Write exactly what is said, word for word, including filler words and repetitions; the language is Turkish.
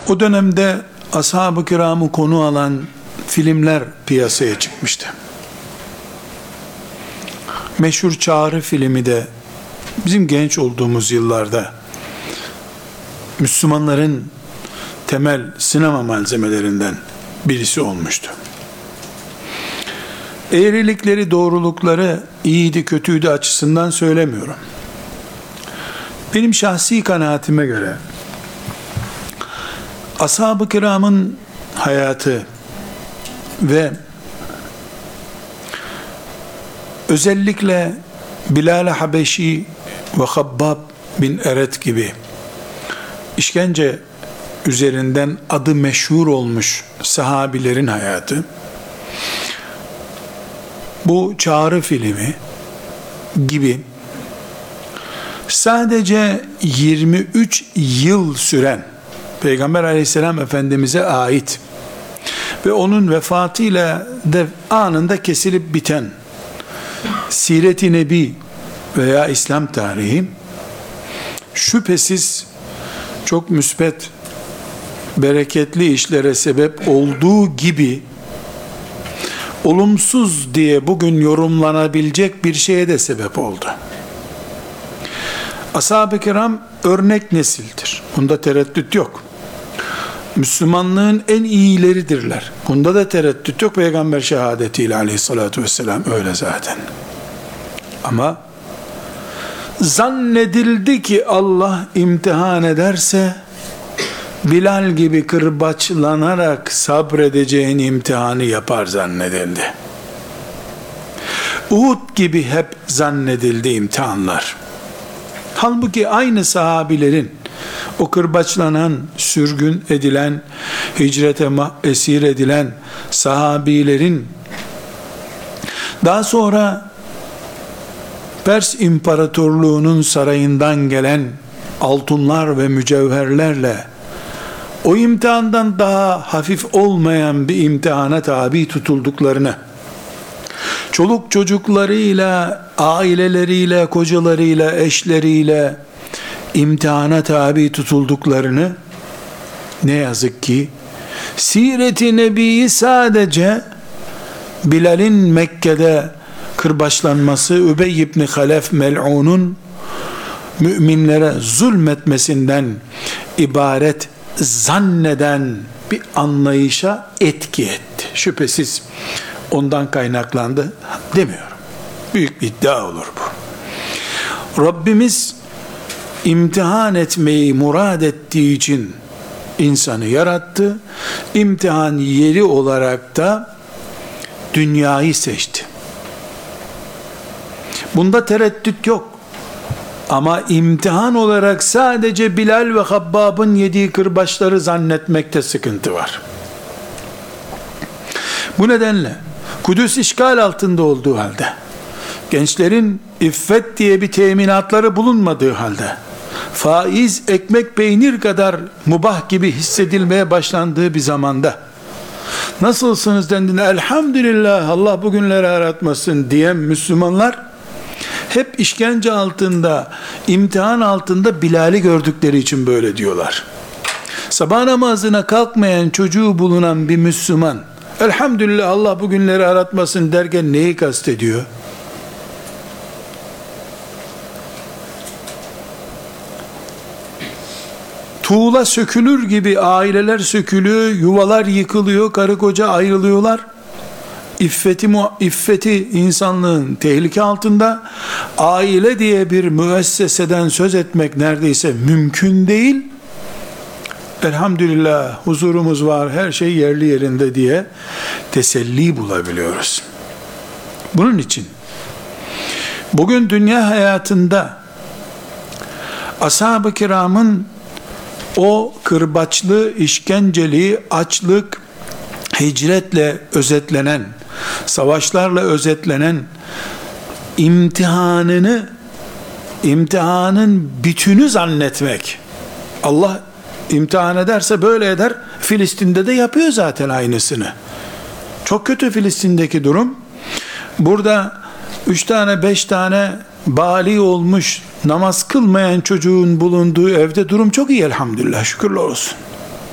O dönemde ashab-ı kiramı konu alan filmler piyasaya çıkmıştı. Meşhur Çağrı filmi de bizim genç olduğumuz yıllarda Müslümanların temel sinema malzemelerinden birisi olmuştu. Eğrilikleri, doğrulukları iyiydi, kötüydü açısından söylemiyorum. Benim şahsi kanaatime göre ashab-ı kiramın hayatı ve özellikle Bilal-i Habeşi ve Habbab bin Eret gibi işkence üzerinden adı meşhur olmuş sahabilerin hayatı, bu Çağrı filmi gibi sadece yirmi üç yıl süren Peygamber aleyhisselam Efendimiz'e ait ve onun vefatıyla de anında kesilip biten Siret-i Nebi veya İslam tarihi şüphesiz çok müsbet, bereketli işlere sebep olduğu gibi olumsuz diye bugün yorumlanabilecek bir şeye de sebep oldu. Ashab-ı kiram örnek nesildir. Bunda tereddüt yok. Müslümanlığın en iyileridirler. Bunda da tereddüt yok. Peygamber şehadetiyle aleyhissalatü vesselam öyle zaten. Ama zannedildi ki Allah imtihan ederse Bilal gibi kırbaçlanarak sabredeceğin imtihanı yapar zannedildi. Uhud gibi hep zannedildi imtihanlar. Halbuki aynı sahabilerin, o kırbaçlanan, sürgün edilen, hicrete esir edilen sahabilerin daha sonra Pers İmparatorluğu'nun sarayından gelen altınlar ve mücevherlerle o imtihandan daha hafif olmayan bir imtihana tabi tutulduklarını, çoluk çocuklarıyla, aileleriyle, kocalarıyla, eşleriyle imtihana tabi tutulduklarını, ne yazık ki Siret-i Nebi'yi sadece Bilal'in Mekke'de kırbaçlanması, Übey ibn Halef mel'unun müminlere zulmetmesinden ibaret zanneden bir anlayışa etki etti. Şüphesiz ondan kaynaklandı demiyorum. Büyük bir iddia olur bu. Rabbimiz imtihan etmeyi murad ettiği için insanı yarattı. İmtihan yeri olarak da dünyayı seçti. Bunda tereddüt yok. Ama imtihan olarak sadece Bilal ve Habbab'ın yediği kırbaçları zannetmekte sıkıntı var. Bu nedenle Kudüs işgal altında olduğu halde, gençlerin iffet diye bir teminatları bulunmadığı halde, faiz, ekmek, peynir kadar mubah gibi hissedilmeye başlandığı bir zamanda, nasılsınız dendiğinde elhamdülillah Allah bugünleri aratmasın diyen Müslümanlar, hep işkence altında, imtihan altında Bilal'i gördükleri için böyle diyorlar. Sabah namazına kalkmayan çocuğu bulunan bir Müslüman, elhamdülillah Allah bugünleri aratmasın derken neyi kastediyor? Tuğla sökülür gibi aileler sökülüyor, yuvalar yıkılıyor, karı koca ayrılıyorlar. İffeti, iffeti insanlığın tehlike altında, aile diye bir müesseseden söz etmek neredeyse mümkün değil. Elhamdülillah huzurumuz var, her şey yerli yerinde diye teselli bulabiliyoruz. Bunun için bugün dünya hayatında ashab-ı kiramın o kırbaçlı, işkenceli, açlık, hicretle özetlenen, savaşlarla özetlenen imtihanını, imtihanın bütünü zannetmek. Allah imtihan ederse böyle eder. Filistin'de de yapıyor zaten aynısını. Çok kötü Filistin'deki durum. Burada üç tane, beş tane bali olmuş, namaz kılmayan çocuğun bulunduğu evde durum çok iyi elhamdülillah, şükürler olsun.